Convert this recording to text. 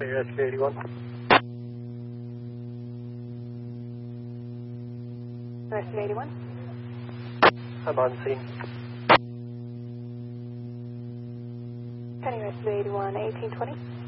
Rescue 81. Rescue 81. I'm on scene. Penny Rescue 81, 1820.